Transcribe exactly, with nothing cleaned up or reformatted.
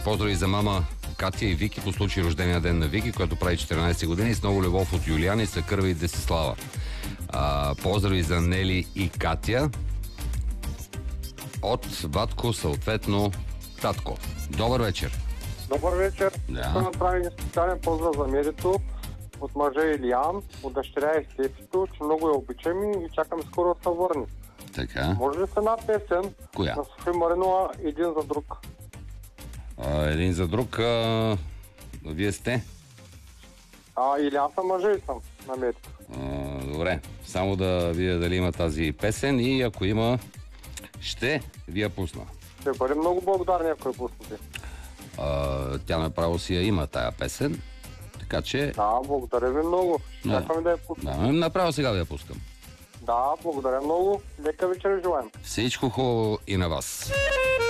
Поздрави за мама Катя и Вики по случай рождения ден на Вики, която прави четиринайсет години, с много любов от Юлиани, Съкърва и Десислава. А, поздрави за Нели и Катя от Ватко, съответно татко. Добър вечер. Добър вечер. Да. Ще направим специален поздрав за Медито от мъжа Илиян, от дъщеря и Стефито, че много я обичаме и чакаме скоро да се върне. Така. Може ли с една песен Коя? на Софи Маринова един за друг? А, един за друг. А... Вие сте? А, или аз съм мъжа и съм на Медито. А, добре. Само да видя дали има тази песен и ако има, ще ви я пусна. Ще бъдем много благодарни, ако я пуснете. А, тя направо си я има тая песен, така че... Да, благодаря ви много. Да. Чакаме да я пуснем. Да, направо сега да я пускам. Да, благодаря много. Лека вечер желаем. Всичко хубаво и на вас.